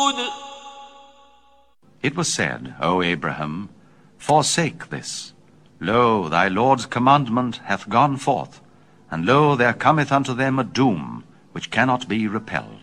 It was said, O Abraham, forsake this. Lo, thy Lord's commandment hath gone forth, and lo, there cometh unto them a doom which cannot be repelled.